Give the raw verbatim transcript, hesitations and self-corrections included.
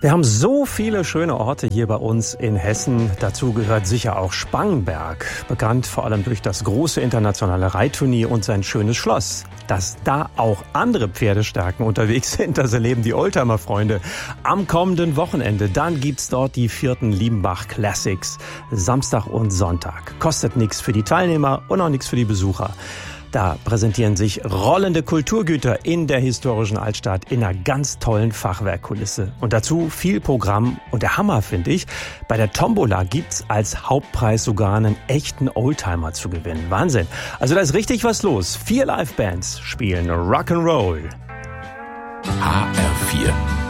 Wir haben so viele schöne Orte hier bei uns in Hessen. Dazu gehört sicher auch Spangenberg, bekannt vor allem durch das große internationale Reitturnier und sein schönes Schloss. Dass da auch andere Pferdestärken unterwegs sind, das erleben die Oldtimer-Freunde am kommenden Wochenende. Dann gibt's dort die vierten Liebenbach Classics, Samstag und Sonntag. Kostet nichts für die Teilnehmer und auch nichts für die Besucher. Da präsentieren sich rollende Kulturgüter in der historischen Altstadt in einer ganz tollen Fachwerkkulisse. Und dazu viel Programm. Und der Hammer, finde ich, bei der Tombola gibt's als Hauptpreis sogar einen echten Oldtimer zu gewinnen. Wahnsinn. Also da ist richtig was los. Vier Livebands spielen Rock'n'Roll. H R vier